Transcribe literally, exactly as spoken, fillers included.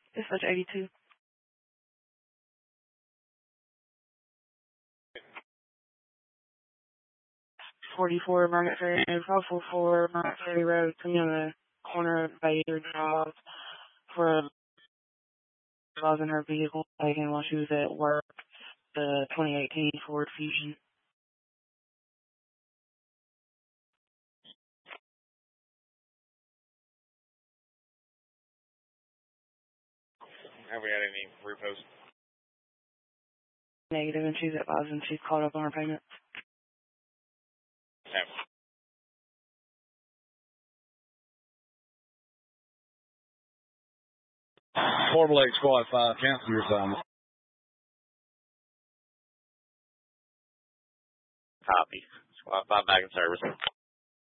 Dispatch eighty-two. forty-four Market Ferry, five forty-four Market Ferry Road, coming on the corner of Bader Drive for a in her vehicle taken while she was at work, the twenty eighteen Ford Fusion. Have we had any reposts? Negative, and she's advising she's caught up on her payments. Okay. Portal eight Squad five, cancel your assignment. Copy. Squad five back in service.